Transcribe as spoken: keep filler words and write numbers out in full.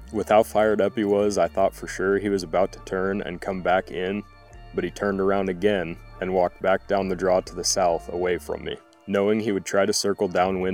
With how fired up he was, I thought for sure he was about to turn and come back in, but he turned around again and walked back down the draw to the south away from me. Knowing he would try to circle downwind